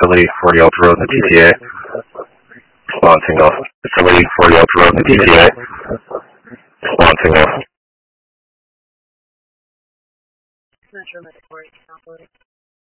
Facility 40 Alta Road in the GTA. Spawn single. Facility 40 Alta Road in the GTA. Spawn single. Metro Medic 4 uploading.